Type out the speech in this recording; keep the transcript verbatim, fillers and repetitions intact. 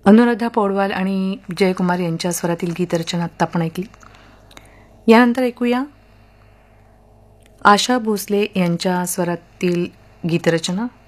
अनुराधा पौडवाल आणि जयकुमार यांच्या स्वरातील गीतरचना आत्ता आपण ऐकली. यानंतर ऐकूया आशा भोसले यांच्या स्वरातील गीतरचना